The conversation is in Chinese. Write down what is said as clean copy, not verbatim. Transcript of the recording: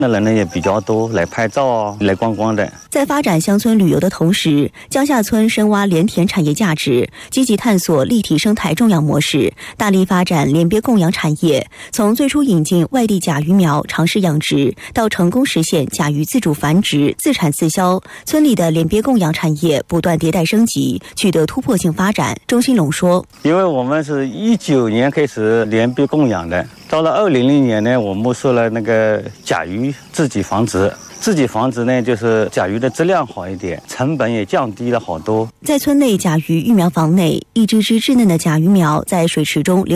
那人呢也比较多，来拍照啊，来观光的。 在发展乡村旅游的同时，江夏村深挖莲田产业价值，积极探索立体生态种养模式，大力发展莲鳖供养产业。从最初引进外地甲鱼苗尝试养殖，到成功实现甲鱼自主繁殖、自产自销，村里的莲鳖供养产业不断迭代升级，取得突破性发展。周新龙说：“ 因为我们是19年开始莲鳖供养的，到了2020年呢，我们设了那个甲鱼自己繁殖。”自己繁殖呢，就是甲鱼的质量好一点，成本也降低了好多。 在村内甲鱼育苗房内，一只只稚嫩的甲鱼苗在水池中